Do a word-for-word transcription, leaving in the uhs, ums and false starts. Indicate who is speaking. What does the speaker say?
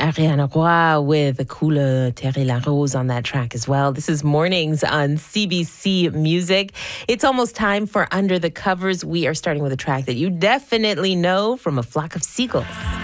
Speaker 1: Ariana Roy with Coule Terry La Rose on that track as well. This is Mornings on C B C Music. It's almost time for Under the Covers. We are starting with a track that you definitely know from A Flock of Seagulls.